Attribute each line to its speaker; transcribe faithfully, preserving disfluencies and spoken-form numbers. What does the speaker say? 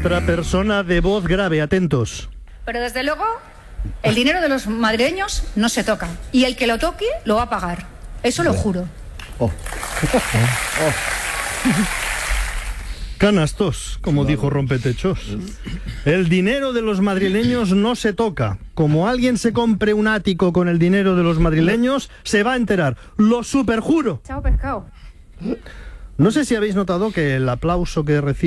Speaker 1: Otra persona de voz grave, atentos.
Speaker 2: Pero desde luego, el dinero de los madrileños no se toca. Y el que lo toque, lo va a pagar. Eso lo juro.
Speaker 3: Oh. Oh.
Speaker 1: Canastos, como dijo Rompetechos. El dinero de los madrileños no se toca. Como alguien se compre un ático con el dinero de los madrileños, se va a enterar. Lo superjuro.
Speaker 2: Chao, pescado.
Speaker 1: No sé si habéis notado que el aplauso que recibe